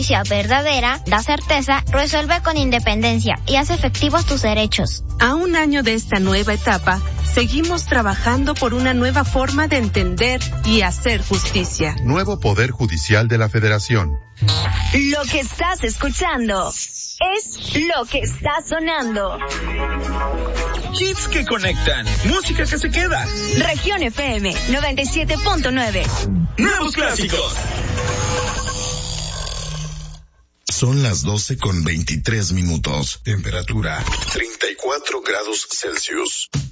justicia verdadera da certeza, resuelve con independencia y hace efectivos tus derechos. A un año de esta nueva etapa, seguimos trabajando por una nueva forma de entender y hacer justicia. Nuevo Poder Judicial de la Federación. Lo que estás escuchando es lo que está sonando. Hits que conectan, música que se queda. Región FM 97.9. Nuevos clásicos. Son las 12:23. Temperatura 34 grados Celsius.